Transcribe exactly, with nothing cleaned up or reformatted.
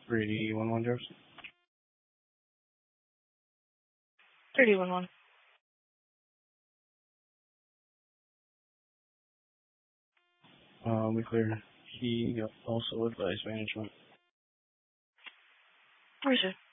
three one one Jefferson. three one one. Um, we clear. He also advised management. Where's it?